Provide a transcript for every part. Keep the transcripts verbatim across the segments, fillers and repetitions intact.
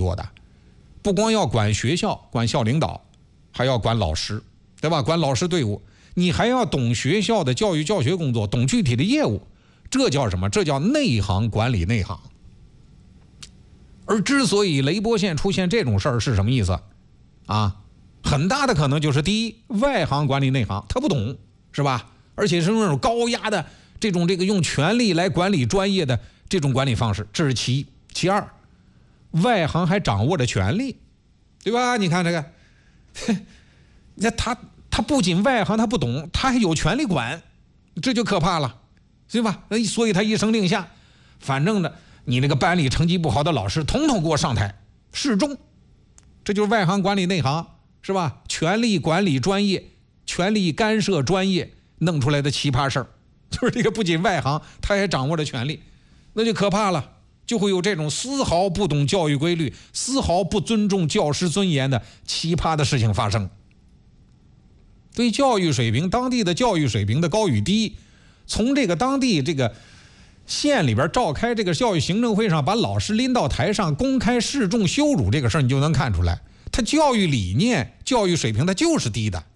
作的，不光要管学校、管校领导，还要管老师，对吧？管老师队伍，你还要懂学校的教育教学工作，懂具体的业务，这叫什么？这叫内行管理内行。而之所以雷波县出现这种事儿是什么意思啊？很大的可能就是第一，外行管理内行，他不懂，是吧？而且是那种高压的这种这个用权力来管理专业的这种管理方式，这是其一。其二，外行还掌握着权力，对吧？你看这个，那他他不仅外行他不懂，他还有权力管，这就可怕了，对吧？所以他一声令下，反正呢，你那个班里成绩不好的老师，统统给我上台示众，这就是外行管理内行，是吧？权力管理专业，权力干涉专业弄出来的奇葩事儿，就是这个不仅外行，他还掌握着权力，那就可怕了，就会有这种丝毫不懂教育规律、丝毫不尊重教师尊严的奇葩的事情发生。对教育水平，当地的教育水平的高与低，从这个当地这个县里边召开这个教育行政会上，把老师拎到台上公开示众羞辱这个事儿，你就能看出来，他教育理念、教育水平他就是低的。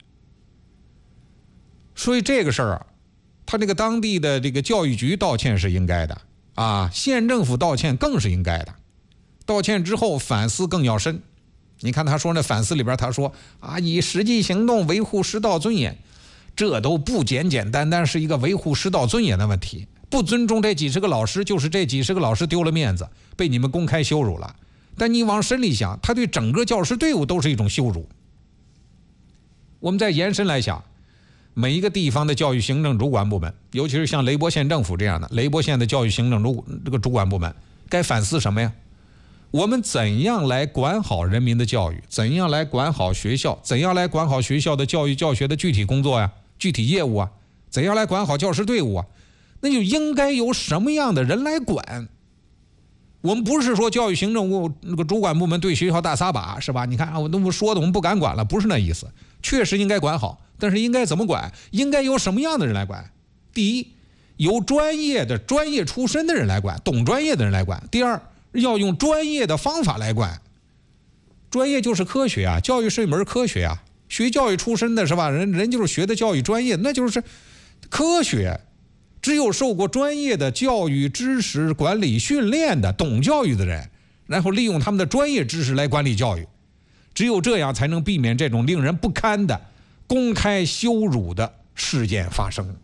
所以这个事儿啊，他这个当地的这个教育局道歉是应该的啊，县政府道歉更是应该的。道歉之后反思更要深。你看他说那反思里边他说啊，以实际行动维护师道尊严，这都不简简单单是一个维护师道尊严的问题。不尊重这几十个老师，就是这几十个老师丢了面子，被你们公开羞辱了。但你往深里想，他对整个教师队伍都是一种羞辱。我们再延伸来想，每一个地方的教育行政主管部门，尤其是像雷波县政府这样的雷波县的教育行政主这个主管部门，该反思什么呀？我们怎样来管好人民的教育？怎样来管好学校？怎样来管好学校的教育教学的具体工作呀、具体业务啊？怎样来管好教师队伍啊？那就应该由什么样的人来管？我们不是说教育行政部那个主管部门对学校大撒把，是吧？你看啊，我那么说的，我们不敢管了，不是那意思。确实应该管好，但是应该怎么管？应该由什么样的人来管？第一，由专业的、专业出身的人来管，懂专业的人来管。第二，要用专业的方法来管。专业就是科学啊，教育是一门科学啊。学教育出身的是吧？人人就是学的教育专业，那就是科学。只有受过专业的教育知识管理训练的懂教育的人，然后利用他们的专业知识来管理教育，只有这样才能避免这种令人不堪的公开羞辱的事件发生。